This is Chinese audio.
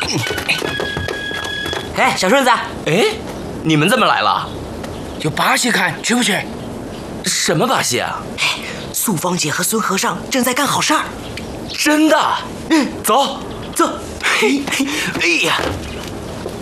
哎，小顺子， 哎，你们怎么来了？ 有把戏看，去不去？ 什么把戏啊？ 哎，素芳姐和孙和尚正在干好事儿。 真的？走。 走。 嘿，哎呀，